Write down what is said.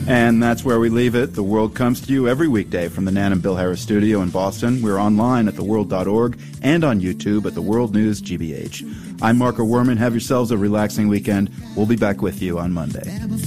And that's where we leave it. The World comes to you every weekday from the Nan and Bill Harris studio in Boston. We're online at theworld.org and on YouTube at The World News GBH. I'm Marco Werman. Have yourselves a relaxing weekend. We'll be back with you on Monday.